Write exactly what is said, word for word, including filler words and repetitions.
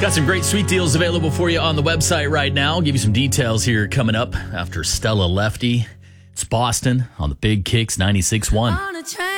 Got some great sweet deals available for you on the website right now. I'll give you some details here coming up after Stella Lefty. It's Boston on the Big Kicks ninety-six point one.